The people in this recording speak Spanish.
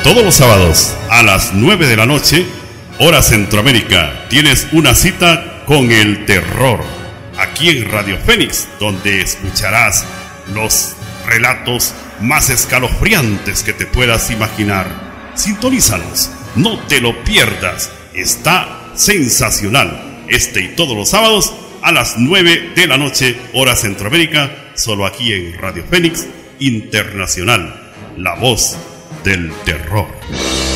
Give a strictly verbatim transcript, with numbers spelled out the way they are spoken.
todos los sábados a las nueve de la noche, hora Centroamérica, tienes una cita con el terror. Aquí en Radio Fénix, donde escucharás los relatos más escalofriantes que te puedas imaginar. Sintonízanos, no te lo pierdas. Está sensacional. Este y todos los sábados a las nueve de la noche, hora Centroamérica, solo aquí en Radio Fénix Internacional, la voz del terror.